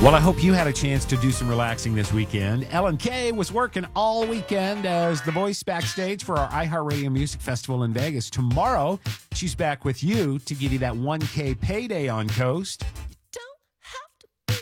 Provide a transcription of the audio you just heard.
Well, I hope you had a chance to do some relaxing this weekend. Ellen Kay was working all weekend as the voice backstage for our iHeartRadio Music Festival in Vegas. Tomorrow, she's back with you to give you that 1K payday on Coast.